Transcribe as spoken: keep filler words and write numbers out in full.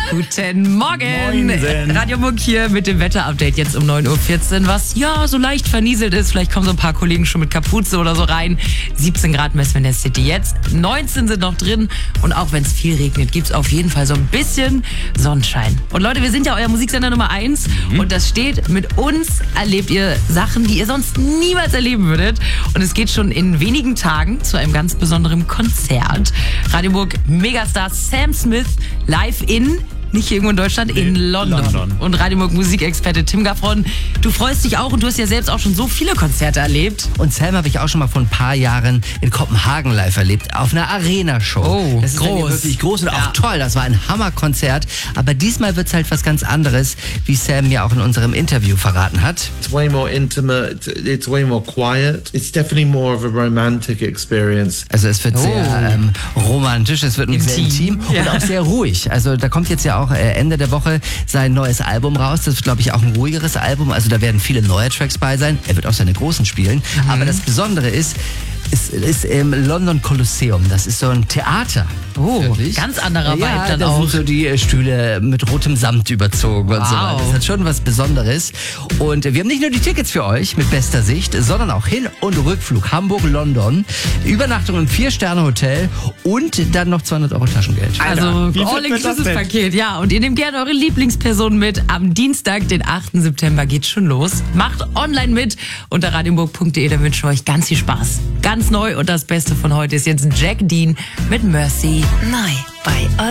Guten Morgen. Moinsen. Radio Muck hier mit dem Wetterupdate jetzt um neun Uhr vierzehn, was ja so leicht vernieselt ist. Vielleicht kommen so ein paar Kollegen schon mit Kapuze oder so rein. siebzehn Grad messen wir in der City jetzt. neunzehn sind noch drin. Und auch wenn es viel regnet, gibt es auf jeden Fall so ein bisschen Sonnenschein. Und Leute, wir sind ja euer Musiksender Nummer eins. Mhm. Und das steht, mit uns erlebt ihr Sachen, die ihr sonst niemals erleben würdet. Und es geht schon in wenigen Tagen zu einem ganz besonderen Konzert. Radio Muck Megastar Sam Smith live in... Nicht irgendwo in Deutschland, in nee, London. London. Und Radio Muck Musikexperte Tim Gaffron, du freust dich auch und du hast ja selbst auch schon so viele Konzerte erlebt. Und Sam habe ich auch schon mal vor ein paar Jahren in Kopenhagen live erlebt, auf einer Arena-Show. Oh, das ist groß. wirklich groß und ja. auch toll. Das war ein Hammerkonzert. Aber diesmal wird es halt was ganz anderes, wie Sam mir auch in unserem Interview verraten hat. It's way more intimate, it's way more quiet. It's definitely more of a romantic experience. Also es wird oh. sehr ähm, romantisch, es wird Intim. sehr intim Ja. und auch sehr ruhig. Also da kommt jetzt ja auch äh, Ende der Woche sein neues Album raus. Das wird, glaube ich, auch ein ruhigeres Album. Also da werden viele neue Tracks bei sein. Er wird auch seine großen spielen. Mhm. Aber das Besondere ist, es ist im London Colosseum. Das ist so ein Theater. Oh, Wirklich. ganz anderer Vibe ja, dann da auch. sind so die äh, Stühle mit rotem Samt überzogen und so Wow. weiter. Das hat schon was Besonderes. Und wir haben nicht nur die Tickets für euch mit bester Sicht, sondern auch Hin- und Rückflug Hamburg-London, Übernachtung im Vier-Sterne-Hotel und dann noch zweihundert Euro Taschengeld. Also All-Inclusive-Paket, ja. Und ihr nehmt gerne eure Lieblingsperson mit. Am Dienstag, den achten September, geht's schon los. Macht online mit unter radiomuck punkt de. Da wünschen wir euch ganz viel Spaß. Ganz neu und das Beste von heute ist jetzt Jack Dean mit Mercy. Neu bei